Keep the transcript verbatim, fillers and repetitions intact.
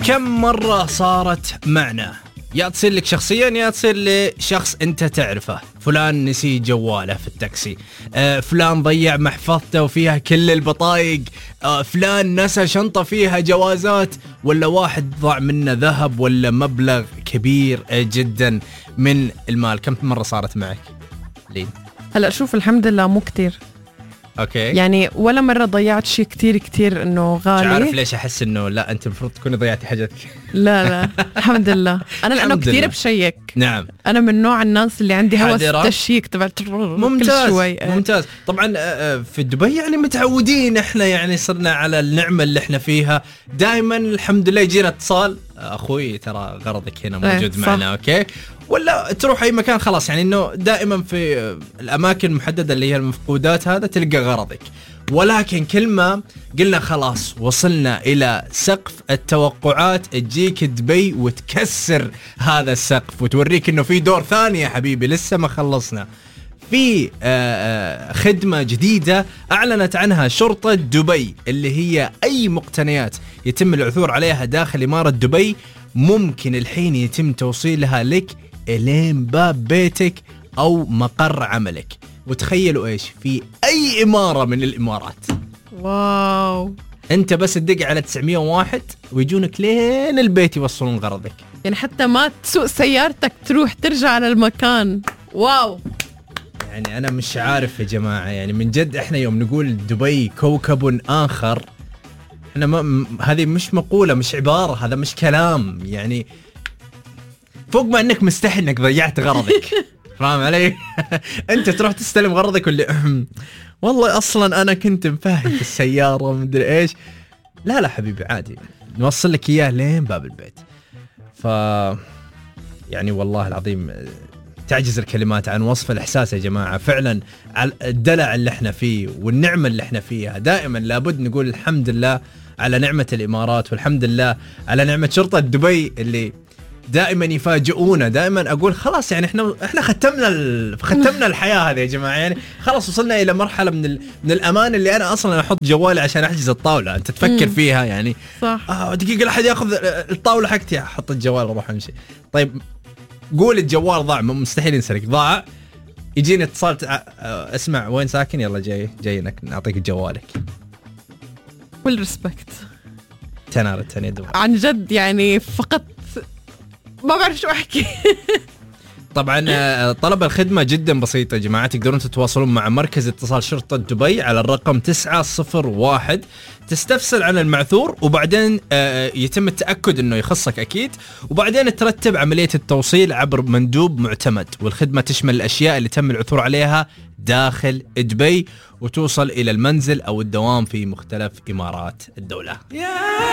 كم مرة صارت معنا، يا تصير لك شخصيا يا تصير لشخص انت تعرفه. فلان نسي جواله في التاكسي، آه فلان ضيع محفظته وفيها كل البطايق، آه فلان نسى شنطة فيها جوازات، ولا واحد ضاع منه ذهب ولا مبلغ كبير جدا من المال. كم مرة صارت معك لين؟ هلأ شوف، الحمد لله مو كتير. اوكي، يعني ولا مرة ضيعت شيء كتير كتير انه غالي. مش عارف ليش احس انه لا انت المفروض تكوني ضيعتي حاجتك. لا لا الحمد لله. انا لانه كتير بشيك. نعم، انا من نوع الناس اللي عندي هوس تشيك تبع ممتاز شوي. ممتاز. طبعا في دبي يعني متعودين احنا، يعني صرنا على النعمة اللي احنا فيها دائما. الحمد لله يجينا اتصال، اخوي ترى غرضك هنا موجود معنا. اوكي، ولا تروح اي مكان خلاص، يعني انه دائما في الاماكن المحدده اللي هي المفقودات هذا تلقى غرضك. ولكن كل ما قلنا خلاص وصلنا الى سقف التوقعات، تجيك دبي وتكسر هذا السقف وتوريك انه في دور ثاني يا حبيبي، لسه ما خلصنا. في خدمة جديدة أعلنت عنها شرطة دبي، اللي هي أي مقتنيات يتم العثور عليها داخل إمارة دبي ممكن الحين يتم توصيلها لك إلين باب بيتك أو مقر عملك. وتخيلوا إيش، في أي إمارة من الإمارات. واو، أنت بس تدق على تسعمية وواحد ويجونك لين البيت يوصلون غرضك. يعني حتى ما تسوق سيارتك تروح ترجع على المكان. واو، يعني أنا مش عارف يا جماعة، يعني من جد إحنا يوم نقول دبي كوكب آخر، إحنا ما هذه مش مقولة، مش عبارة، هذا مش كلام. يعني فوق ما إنك مستحي إنك ضيعت غرضك. فاهم علي؟ أنت تروح تستلم غرضك واللي والله أصلا أنا كنت مفاهم في السيارة مدري إيش. لا لا حبيبي عادي، نوصل لك إياه لين باب البيت. ف يعني والله العظيم تعجز الكلمات عن وصف الإحساس يا جماعة. فعلا الدلع اللي احنا فيه والنعمة اللي احنا فيها، دائما لابد نقول الحمد لله على نعمة الإمارات، والحمد لله على نعمة شرطة دبي اللي دائما يفاجئونا. دائما أقول خلاص يعني احنا احنا ختمنا ال... ختمنا الحياة هذه يا جماعة. يعني خلاص وصلنا إلى مرحلة من ال... من الأمان اللي أنا أصلا أحط جوالي عشان أحجز الطاولة. أنت تفكر فيها يعني صح. آه دقيقة لا أحد يأخذ الطاولة حقتي، أحط الجوال وأروح أمشي. طيب قول الجوال ضاع، مستحيل ينسرق، ضاع يجيني اتصال، اسمع وين ساكن، يلا جاي جايينك نعطيك جوالك. كل ريسبكت، تنار التانية دور عن جد. يعني فقط ما بعرف شو أحكي. طبعا طلب الخدمة جدا بسيطة يا جماعة. تقدرون تتواصلون مع مركز اتصال شرطة دبي على الرقم تسعة صفر واحد، تستفسر عن المعثور، وبعدين يتم التأكد أنه يخصك أكيد، وبعدين ترتب عملية التوصيل عبر مندوب معتمد. والخدمة تشمل الأشياء اللي تم العثور عليها داخل دبي، وتوصل إلى المنزل أو الدوام في مختلف إمارات الدولة.